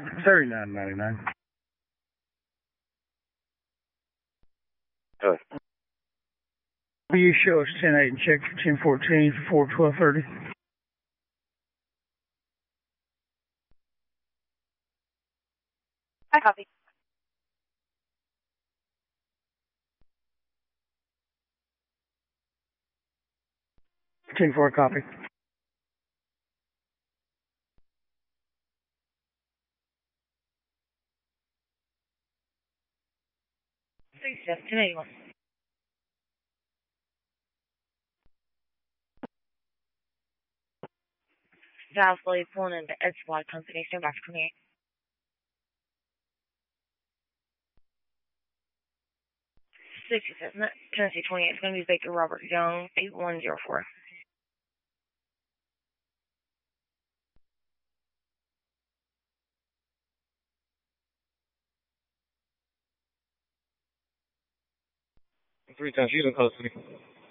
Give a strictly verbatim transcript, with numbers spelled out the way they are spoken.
thirty-nine ninety-nine. Good. Will you show us ten eight and check for ten fourteen for four twelve thirty? I copy. ten four copy. Three seven ten eighty one. Valve slowly pulling into Ed Squad Company. Stand by for twenty-eight. sixty-seven, Tennessee twenty-eight. It's going to be Victor Robert Jones, eight one zero four. Three times, you don't call us.